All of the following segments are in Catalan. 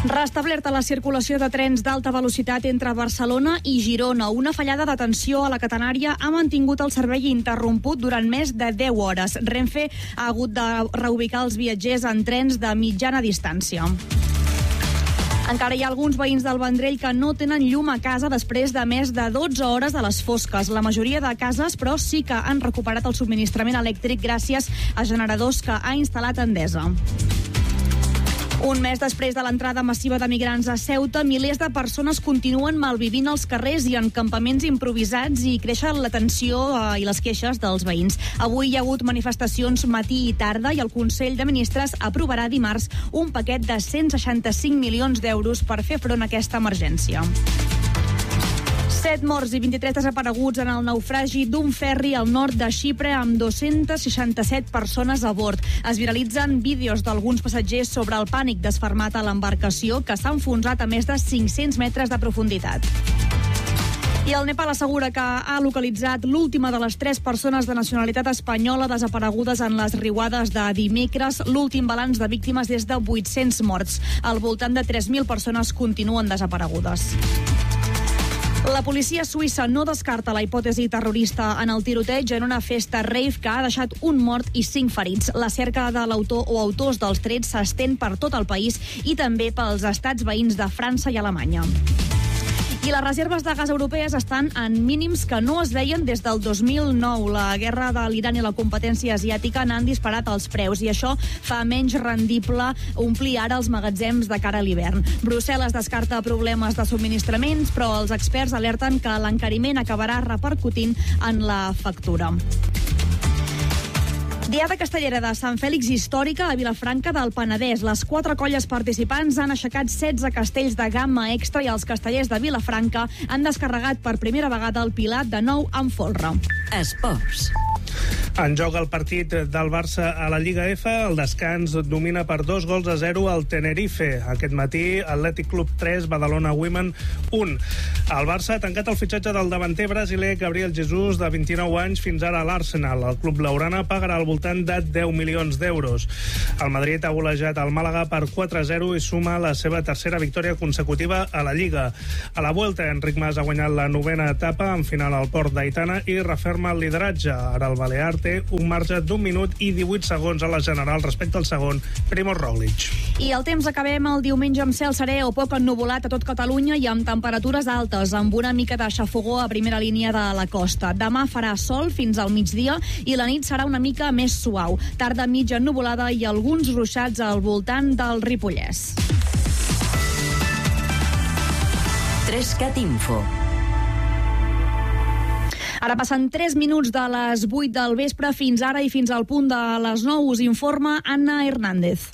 Restablerta la circulació de trens d'alta velocitat entre Barcelona i Girona. Una fallada de tensió a la catenària ha mantingut el servei interromput durant més de 10 hores. Renfe ha hagut de reubicar els viatgers en trens de mitjana distància. Encara hi ha alguns veïns del Vendrell que no tenen llum a casa després de més de 12 hores a les fosques. La majoria de cases, però, sí que han recuperat el subministrament elèctric gràcies a generadors que ha instal·lat Endesa. Un mes després de l'entrada massiva de migrants a Ceuta, milers de persones continuen malvivint als carrers i en campaments improvisats i creixen la tensió i les queixes dels veïns. Avui hi ha hagut manifestacions matí i tarda i el Consell de Ministres aprovarà dimarts un paquet de 165 milions d'euros per fer front a aquesta emergència. 7 morts i 23 desapareguts en el naufragi d'un ferri al nord de Xipre amb 267 persones a bord. Es viralitzen vídeos d'alguns passatgers sobre el pànic desfermat a l'embarcació que s'ha enfonsat a més de 500 metres de profunditat. I el Nepal assegura que ha localitzat l'última de les 3 persones de nacionalitat espanyola desaparegudes en les riuades de dimecres. L'últim balanç de víctimes és de 800 morts. Al voltant de 3.000 persones continuen desaparegudes. La policia suïssa no descarta la hipòtesi terrorista en el tiroteig en una festa rave que ha deixat un mort i 5 ferits. La cerca de l'autor o autors dels trets s'estén per tot el país i també pels estats veïns de França i Alemanya. I les reserves de gas europees estan en mínims que no es veien des del 2009. La guerra de l'Iran i la competència asiàtica n'han disparat els preus i això fa menys rendible omplir ara els magatzems de cara a l'hivern. Brussel·les descarta problemes de subministraments, però els experts alerten que l'encariment acabarà repercutint en la factura. Diada Castellera de Sant Fèlix històrica a Vilafranca del Penedès. Les 4 colles participants han aixecat 16 castells de gamma extra i els castellers de Vilafranca han descarregat per primera vegada el Pilar de nou amb folre. Esports. En joc el partit del Barça a la Lliga F. El descans domina per 2-0 al Tenerife. Aquest matí, Atlètic Club 3, Badalona Women 1. El Barça ha tancat el fitxatge del davanter brasiler Gabriel Jesus, de 29 anys, fins ara a l'Arsenal. El club blaugrana pagarà al voltant de 10 milions d'euros. El Madrid ha golejat el Màlaga per 4-0 i suma la seva tercera victòria consecutiva a la Lliga. A la Vuelta, Enric Mas ha guanyat la 9ª etapa en final al Port d'Aitana i referma el lideratge. Ara el Balear té un marge d'1 minut i 18 segons a la general respecte al segon, Primož Roglič. I el temps acabem el diumenge amb cel serè o poc ennuvolat a tot Catalunya i amb temperatures altes, amb una mica de xafogó a primera línia de la costa. Demà farà sol fins al migdia i la nit serà una mica més suau. Tarda mitja ennuvolada i alguns ruixats al voltant del Ripollès. 3CAT Info. Ara passen 3 minuts de les 8 del vespre fins ara i fins al punt de les 9 us informa Anna Hernández.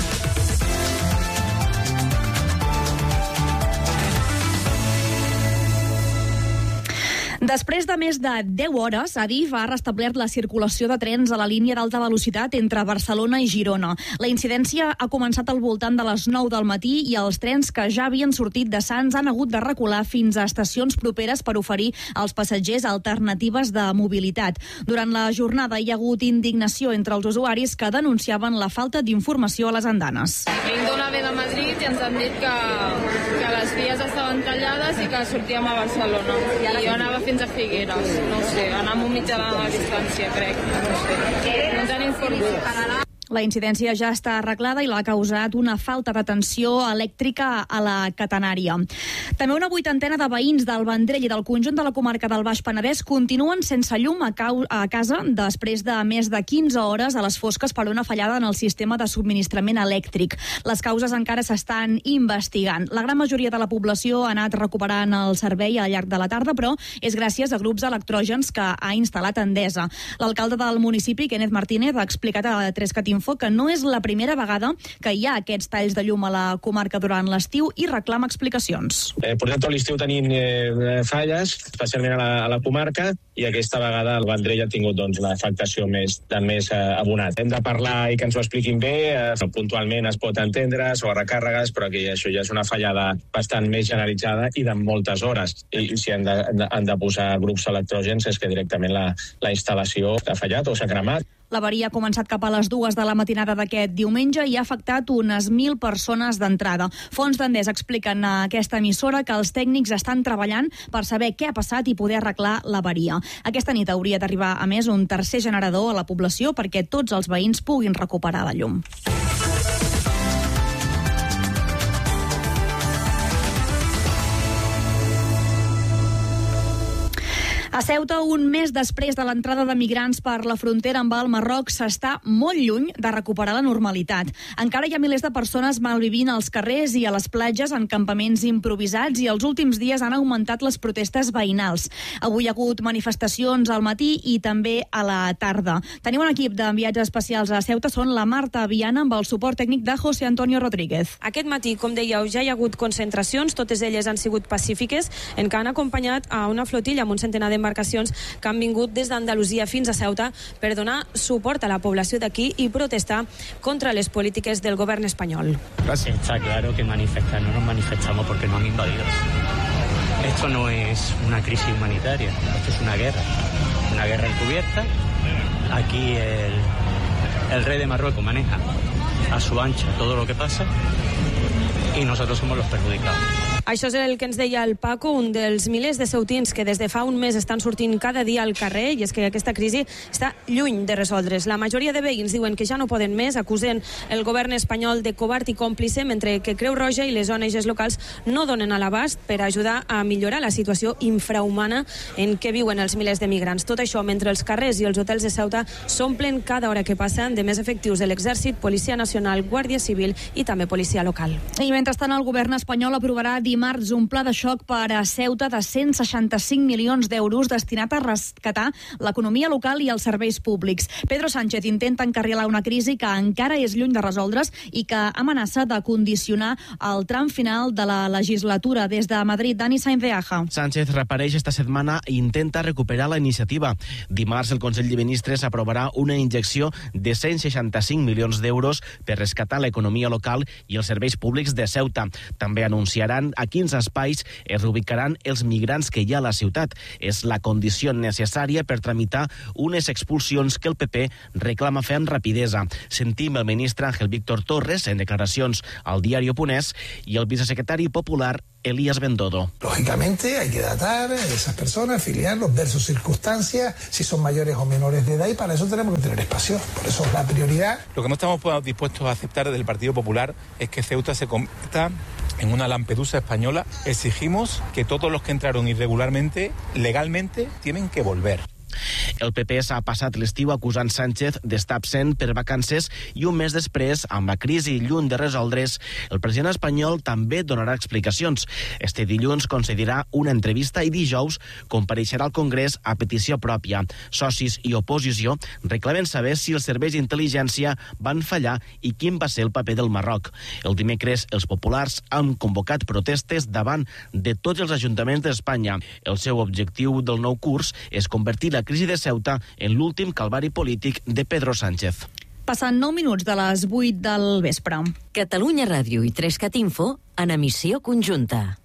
Després de més de 10 hores, Adif ha restablert la circulació de trens a la línia d'alta velocitat entre Barcelona i Girona. La incidència ha començat al voltant de les 9 del matí i els trens que ja havien sortit de Sants han hagut de recular fins a estacions properes per oferir als passatgers alternatives de mobilitat. Durant la jornada hi ha hagut indignació entre els usuaris que denunciaven la falta d'informació a les andanes. Vinc d'una ve de Madrid i ens han dit que les vies estaven tallades i que sortíem a Barcelona. I jo anava fins a Figueres, no ho sé, anar amb un mitjà de distància, crec, no sé. No ens han informat. La incidència ja està arreglada i l'ha causat una falta de tensió elèctrica a la catenària. També una 80ena de veïns del Vendrell i del conjunt de la comarca del Baix Penedès continuen sense llum a casa després de més de 15 hores a les fosques per una fallada en el sistema de subministrament elèctric. Les causes encara s'estan investigant. La gran majoria de la població ha anat recuperant el servei al llarg de la tarda, però és gràcies a grups electrògens que ha instal·lat Endesa. L'alcalde del municipi, Kenneth Martínez, ha explicat a 3CAT que no és la primera vegada que hi ha aquests talls de llum a la comarca durant l'estiu i reclama explicacions. Portem tot l'estiu tenint falles, especialment a la comarca, i aquesta vegada el Vendrell ha tingut una afectació més abonat. Hem de parlar i que ens ho expliquin bé, puntualment es pot entendre, sobre recàrregues, però que això ja és una fallada bastant més generalitzada i de moltes hores. I si han de posar grups electrògens és que directament la instal·lació ha fallat o s'ha cremat. L'avaria ha començat cap a les 2 de la matinada d'aquest diumenge i ha afectat unes 1.000 persones d'entrada. Fonts d'Endesa expliquen a aquesta emissora que els tècnics estan treballant per saber què ha passat i poder arreglar l'avaria. Aquesta nit hauria d'arribar, a més, un tercer generador a la població perquè tots els veïns puguin recuperar la llum. A Ceuta, un mes després de l'entrada de migrants per la frontera amb el Marroc, s'està molt lluny de recuperar la normalitat. Encara hi ha milers de persones malvivint als carrers i a les platges en campaments improvisats i els últims dies han augmentat les protestes veïnals. Avui hi ha hagut manifestacions al matí i també a la tarda. Tenim un equip d'enviats especials a Ceuta, són la Marta Viana amb el suport tècnic de José Antonio Rodríguez. Aquest matí, com dèieu, ja hi ha hagut concentracions, totes elles han sigut pacífiques, en què han acompanyat a una flotilla amb un centenar d'embarcacions que han vingut des d'Andalusia fins a Ceuta per donar suport a la població d'aquí y protestar contra les políticas del gobierno español. Está claro que manifestar no nos manifestamos porque nos han invadido. Esto no es una crisis humanitaria, esto es una guerra encubierta. Aquí el rey de Marruecos maneja a su ancha todo lo que pasa y nosotros somos los perjudicados. Això és el que ens deia el Paco, un dels milers de ceutins que des de fa un mes estan sortint cada dia al carrer, i és que aquesta crisi està lluny de resoldre's. La majoria de veïns diuen que ja no poden més, acusen el govern espanyol de covard i còmplice, mentre que Creu Roja i les ONGs locals no donen a l'abast per ajudar a millorar la situació infrahumana en què viuen els milers de migrants. Tot això mentre els carrers i els hotels de Ceuta s'omplen cada hora que passen de més efectius de l'Exèrcit, Policia Nacional, Guàrdia Civil i també policia local. I mentrestant el govern espanyol aprovarà dimarts un pla de xoc per a Ceuta de 165 milions d'euros destinat a rescatar l'economia local i els serveis públics. Pedro Sánchez intenta encarrilar una crisi que encara és lluny de resoldre's i que amenaça de condicionar el tram final de la legislatura. Des de Madrid, Dani Sainz de Aja. Sánchez reapareix esta setmana i intenta recuperar la iniciativa. Dimarts el Consell de Ministres aprovarà una injecció de 165 milions d'euros per rescatar l'economia local i els serveis públics de Ceuta. També anunciaran a quins espais es reubicaran els migrants que hi ha a la ciutat. És la condició necessària per tramitar unes expulsions que el PP reclama fer amb rapidesa. Sentim el ministre Ángel Víctor Torres en declaracions al diario Punés y el vicesecretario popular Elías Bendodo. Lógicamente hay que datar a esas personas, filiarlos, ver sus circunstancias, si son mayores o menores de edad, y para eso tenemos que tener espacio. Por eso es la prioridad. Lo que no estamos dispuestos a aceptar desde el Partido Popular es que Ceuta se convierta en una Lampedusa española. Exigimos que todos los que entraron irregularmente, legalmente, tienen que volver. El PP s'ha passat l'estiu acusant Sánchez d'estar absent per vacances i un mes després, amb la crisi lluny de resoldre's, el president espanyol també donarà explicacions. Este dilluns concedirà una entrevista i dijous compareixerà al Congrés a petició pròpia. Socis i oposició reclamen saber si els serveis d'intel·ligència van fallar i quin va ser el paper del Marroc. El dimecres, els populars han convocat protestes davant de tots els ajuntaments d'Espanya. El seu objectiu del nou curs és convertir la crisi de Ceuta en l'últim calvari polític de Pedro Sánchez. Passen 9 minuts de les 8 del vespre. Catalunya Ràdio i 3cat Info en emissió conjunta.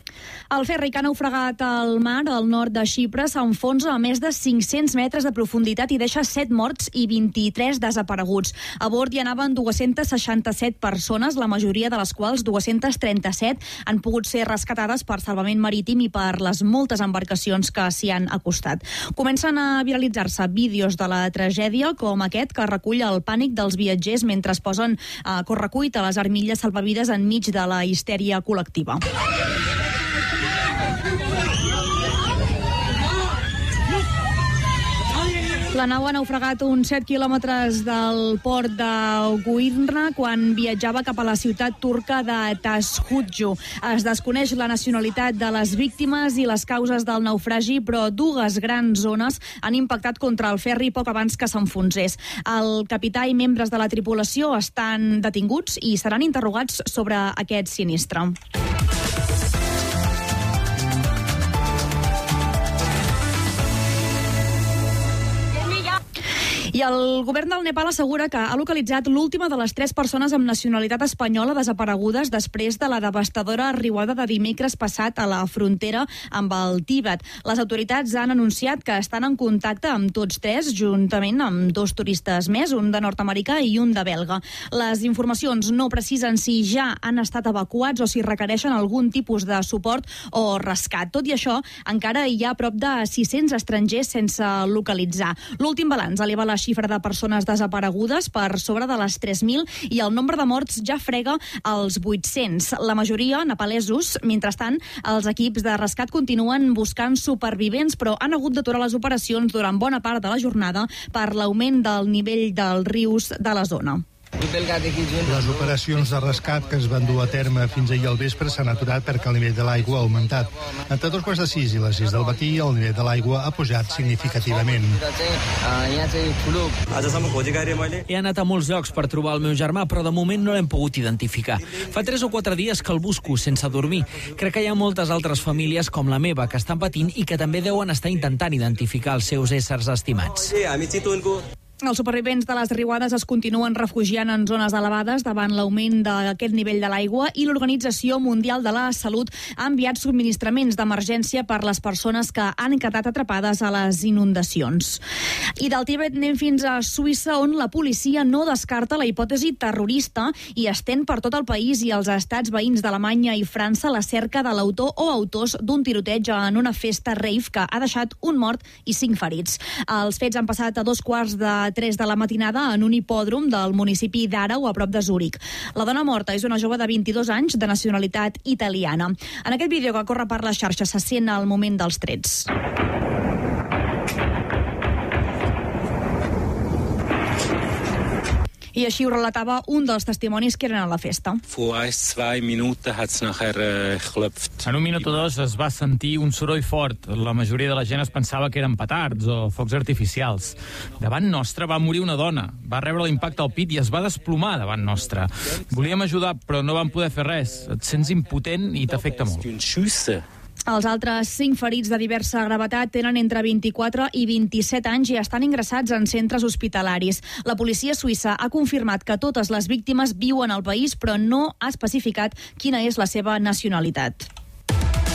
El ferri que ha naufragat al mar al nord de Xipre s'enfonsa a més de 500 metres de profunditat i deixa 7 morts i 23 desapareguts. A bord hi anaven 267 persones, la majoria de les quals 237 han pogut ser rescatades per salvament marítim i per les moltes embarcacions que s'hi han acostat. Comencen a viralitzar-se vídeos de la tragèdia com aquest que recull el pànic dels viatgers mentre es posen a correcuita les armilles salvavides enmig de la histèria col·lectiva. La nau ha naufragat uns 7 quilòmetres del port de Guirna quan viatjava cap a la ciutat turca de Tashkudju. Es desconeix la nacionalitat de les víctimes i les causes del naufragi, però 2 grans ones han impactat contra el ferri poc abans que s'enfonsés. El capità i membres de la tripulació estan detinguts i seran interrogats sobre aquest sinistre. I I el govern del Nepal assegura que ha localitzat l'última de les 3 persones amb nacionalitat espanyola desaparegudes després de la devastadora riuada de dimecres passat a la frontera amb el Tíbet. Les autoritats han anunciat que estan en contacte amb tots 3, juntament amb 2 turistes més, un de nord-americà i un de belga. Les informacions no precisen si ja han estat evacuats o si requereixen algun tipus de suport o rescat. Tot i això, encara hi ha prop de 600 estrangers sense localitzar. L'últim balanç eleva la xifra de persones desaparegudes per sobre de les 3.000 i el nombre de morts ja frega els 800. La majoria nepalesos. Mentrestant, els equips de rescat continuen buscant supervivents, però han hagut d'aturar les operacions durant bona part de la jornada per l'augment del nivell dels rius de la zona. Les operacions de rescat que es van dur a terme fins ahir al vespre s'han aturat perquè el nivell de l'aigua ha augmentat. Entre 2:06 i les 6 del matí, el nivell de l'aigua ha pujat significativament. He anat a molts llocs per trobar el meu germà, però de moment no l'hem pogut identificar. Fa 3 o 4 dies que el busco sense dormir. Crec que hi ha moltes altres famílies com la meva que estan patint i que també deuen estar intentant identificar els seus éssers estimats. Els supervivents de les riuades es continuen refugiant en zones elevades davant l'augment d'aquest nivell de l'aigua i l'Organització Mundial de la Salut ha enviat subministraments d'emergència per les persones que han quedat atrapades a les inundacions. I del Tíbet anem fins a Suïssa, on la policia no descarta la hipòtesi terrorista i estén per tot el país i els estats veïns d'Alemanya i França la cerca de l'autor o autors d'un tiroteig en una festa rave que ha deixat un mort i 5 ferits. Els fets han passat a 2:15 de la matinada en un hipòdrom del municipi d'Arau, a prop de Zúrich. La dona morta és una jove de 22 anys de nacionalitat italiana. En aquest vídeo que corre per les xarxes se sent al moment dels trets. I així ho relatava un dels testimonis que eren a la festa. En 1 minut o 2 es va sentir un soroll fort. La majoria de la gent es pensava que eren petards o focs artificials. Davant nostre va morir una dona. Va rebre l'impacte al pit i es va desplomar davant nostre. Volíem ajudar, però no vam poder fer res. Et sents impotent i t'afecta molt. Els altres 5 ferits de diversa gravetat tenen entre 24 i 27 anys i estan ingressats en centres hospitalaris. La policia suïssa ha confirmat que totes les víctimes viuen al país, però no ha especificat quina és la seva nacionalitat.